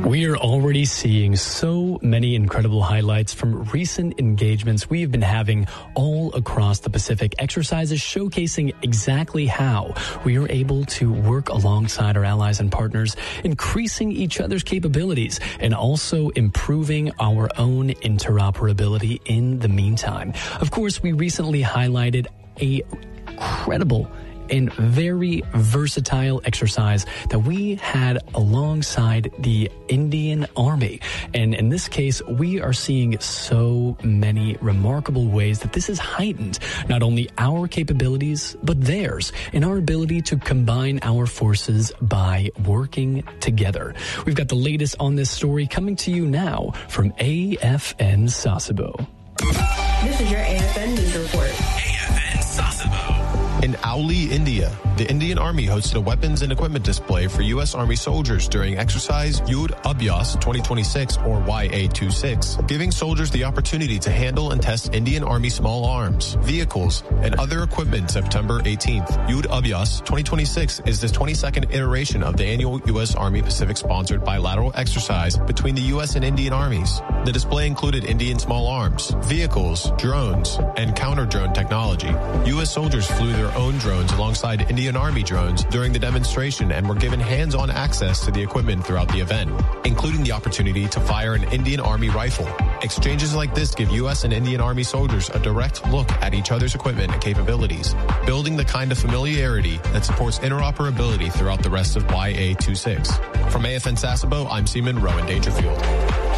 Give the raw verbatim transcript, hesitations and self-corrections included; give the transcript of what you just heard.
We are already seeing so many incredible highlights from recent engagements we have been having all across the Pacific, exercises showcasing exactly how we are able to work alongside our allies and partners, increasing each other's capabilities and also improving our own interoperability in the meantime. Of course, we recently highlighted a credible and very versatile exercise that we had alongside the Indian Army. And in this case, we are seeing so many remarkable ways that this has heightened not only our capabilities, but theirs, and our ability to combine our forces by working together. We've got the latest on this story coming to you now from A F N Sasebo. This is your A F N News Report. A F N Sasebo. In Auli, India, the Indian Army hosted a weapons and equipment display for U S Army soldiers during exercise Yudh Abhyas twenty twenty-six, or Y A twenty-six, giving soldiers the opportunity to handle and test Indian Army small arms, vehicles, and other equipment September eighteenth. Yudh Abhyas twenty twenty-six is the twenty-second iteration of the annual U S Army Pacific-sponsored bilateral exercise between the U S and Indian armies. The display included Indian small arms, vehicles, drones, and counter-drone technology. U S soldiers flew their own drones alongside Indian Army drones during the demonstration and were given hands-on access to the equipment throughout the event, including the opportunity to fire an Indian Army rifle. Exchanges like this give U S and Indian Army soldiers a direct look at each other's equipment and capabilities, building the kind of familiarity that supports interoperability throughout the rest of Y A twenty-six. From A F N Sasebo, I'm Seaman Rowan Dangerfield.